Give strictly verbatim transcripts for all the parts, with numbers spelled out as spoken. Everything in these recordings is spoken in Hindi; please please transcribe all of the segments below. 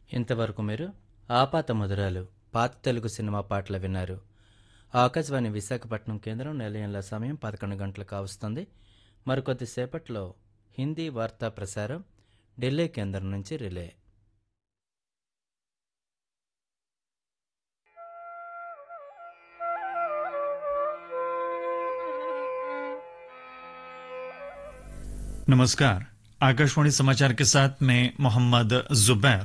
ఇంతవరకు మీరు ఆపాత మధురాలు పాత తెలుగు సినిమా పాటలు విన్నారు. ఆకాశవాణి విశాఖపట్నం కేంద్రం నిలయంలో సమయం పదకొండు గంటలు కావస్తుంది. మరికొద్దిసేపట్లో హిందీ వార్తా ప్రసారం ఢిల్లీ కేంద్రం నుంచి రిలే. नमस्कार, आकाशवाणी समाचार के साथ मैं मोहम्मद जुबैर।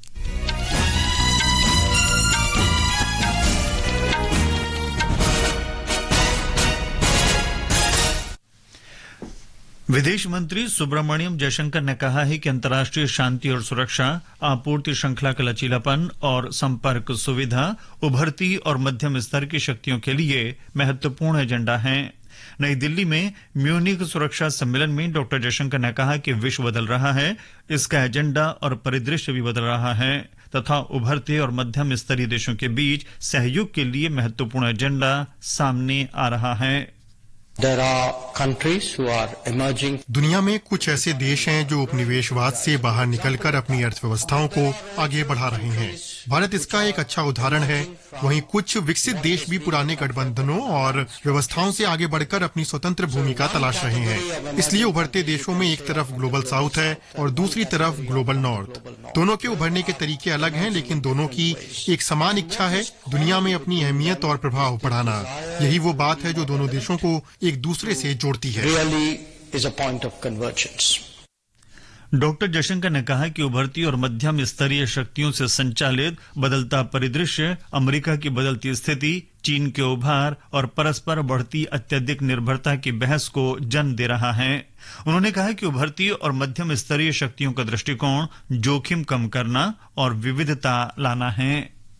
विदेश मंत्री सुब्रमण्यम जयशंकर ने कहा है कि अंतर्राष्ट्रीय शांति और सुरक्षा, आपूर्ति श्रृंखला का लचीलापन और संपर्क सुविधा उभरती और मध्यम स्तर की शक्तियों के लिए महत्वपूर्ण एजेंडा है। नई दिल्ली में म्यूनिख सुरक्षा सम्मेलन में डॉक्टर जयशंकर ने कहा कि विश्व बदल रहा है, इसका एजेंडा और परिदृश्य भी बदल रहा है तथा उभरते और मध्यम स्तरीय देशों के बीच सहयोग के लिए महत्वपूर्ण एजेंडा सामने आ रहा है। There are countries who are emerging. दुनिया में कुछ ऐसे देश हैं जो उपनिवेशवाद से बाहर निकलकर अपनी अर्थव्यवस्थाओं को आगे बढ़ा रहे हैं। भारत इसका एक अच्छा उदाहरण है। वहीं कुछ विकसित देश भी पुराने गठबंधनों और व्यवस्थाओं से आगे बढ़कर अपनी स्वतंत्र भूमिका तलाश रहे हैं। इसलिए उभरते देशों में एक तरफ ग्लोबल साउथ है और दूसरी तरफ ग्लोबल नॉर्थ। दोनों के उभरने के तरीके अलग हैं, लेकिन दोनों की एक समान इच्छा है दुनिया में अपनी अहमियत और प्रभाव बढ़ाना। यही वो बात है जो दोनों देशों को एक दूसरे से जोड़ती है। Really is a point of convergence. Doctor Jaishankar ने कहा कि उभरती और मध्यम स्तरीय शक्तियों से संचालित बदलता परिदृश्य, अमेरिका की बदलती स्थिति, चीन के उभार और परस्पर बढ़ती अत्यधिक निर्भरता की बहस को जन्म दे रहा है। उन्होंने कहा कि उभरती और मध्यम स्तरीय शक्तियों का दृष्टिकोण जोखिम कम करना और विविधता लाना है।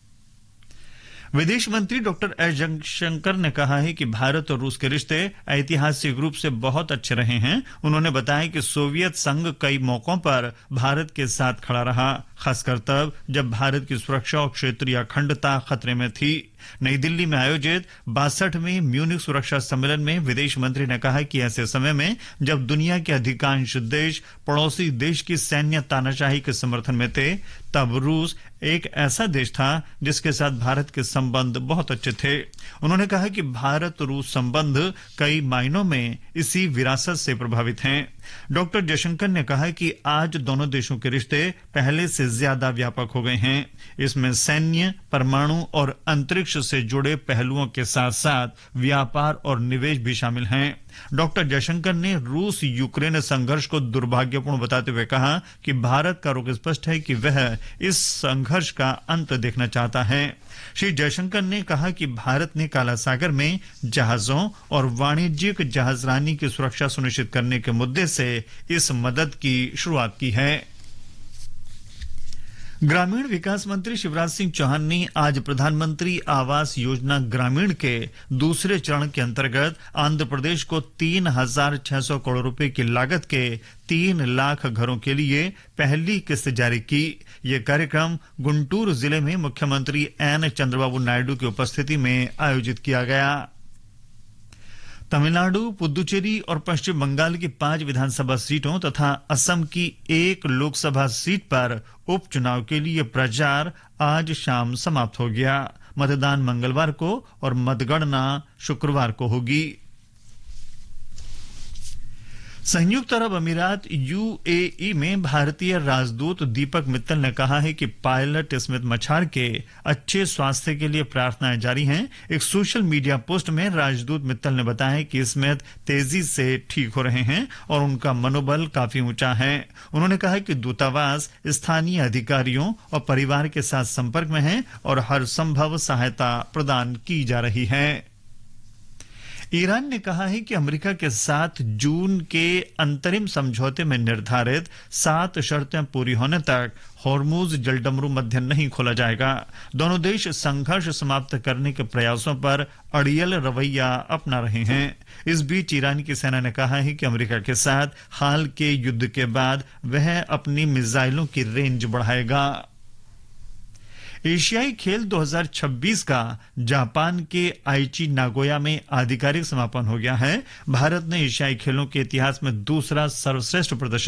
विदेश मंत्री डॉक्टर एस जयशंकर ने कहा है कि भारत और रूस के रिश्ते ऐतिहासिक रूप से बहुत अच्छे रहे हैं। उन्होंने बताया कि सोवियत संघ कई मौकों पर भारत के साथ खड़ा रहा, खासकर तब जब भारत की सुरक्षा और क्षेत्रीय अखंडता खतरे में थी। नई दिल्ली में आयोजित बासठवें म्यूनिख सुरक्षा सम्मेलन में विदेश मंत्री ने कहा कि ऐसे समय में जब दुनिया के अधिकांश देश पड़ोसी देश की सैन्य तानाशाही के समर्थन में थे, तब रूस एक ऐसा देश था जिसके साथ भारत के संबंध बहुत अच्छे थे। उन्होंने कहा कि भारत रूस संबंध कई मायनों में इसी विरासत से प्रभावित हैं। डॉक्टर जयशंकर ने कहा कि आज दोनों देशों के रिश्ते पहले से ज्यादा व्यापक हो गए हैं। इसमें सैन्य, परमाणु और अंतरिक्ष से जुड़े पहलुओं के साथ साथ व्यापार और निवेश भी शामिल हैं। डॉक्टर जयशंकर ने रूस यूक्रेन संघर्ष को दुर्भाग्यपूर्ण बताते हुए कहा कि भारत का रुख स्पष्ट है कि वह इस संघर्ष का अंत देखना चाहता है। श्री जयशंकर ने कहा कि भारत ने काला सागर में जहाजों और वाणिज्यिक जहाजरानी की सुरक्षा सुनिश्चित करने के मुद्दे से इस मदद की शुरुआत की है। ग्रामीण विकास मंत्री शिवराज सिंह चौहान ने आज प्रधानमंत्री आवास योजना ग्रामीण के दूसरे चरण के अंतर्गत आंध्र प्रदेश को तीन हजार छह सौ करोड़ रुपए की लागत के तीन लाख घरों के लिए पहली किस्त जारी की। यह कार्यक्रम गुंटूर जिले में मुख्यमंत्री एन चंद्रबाबू नायडू की उपस्थिति में आयोजित किया गया। तमिलनाडु, पुदुचेरी और पश्चिम बंगाल की पांच विधानसभा सीटों तथा असम की एक लोकसभा सीट पर उपचुनाव के लिए प्रचार आज शाम समाप्त हो गया। मतदान मंगलवार को और मतगणना शुक्रवार को होगी। संयुक्त अरब अमीरात यूएई में भारतीय राजदूत दीपक मित्तल ने कहा है कि पायलट स्मिथ मछार के अच्छे स्वास्थ्य के लिए प्रार्थनाएं जारी हैं। एक सोशल मीडिया पोस्ट में राजदूत मित्तल ने बताया कि स्मिथ तेजी से ठीक हो रहे हैं और उनका मनोबल काफी ऊंचा है। उन्होंने कहा कि दूतावास स्थानीय अधिकारियों और परिवार के साथ संपर्क में है और हर संभव सहायता प्रदान की जा रही है। ईरान ने कहा है कि अमेरिका के साथ जून के अंतरिम समझौते में निर्धारित सात शर्तें पूरी होने तक हॉर्मुज जलडमरू मध्य नहीं खोला जाएगा। दोनों देश संघर्ष समाप्त करने के प्रयासों पर अड़ियल रवैया अपना रहे हैं। इस बीच ईरान की सेना ने कहा है कि अमेरिका के साथ हाल के युद्ध के बाद वह अपनी मिसाइलों की रेंज बढ़ाएगा। एशियाई खेल दो हज़ार छब्बीस का जापान के आईची नागोया में आधिकारिक समापन हो गया है। भारत ने एशियाई खेलों के इतिहास में दूसरा सर्वश्रेष्ठ प्रदर्शन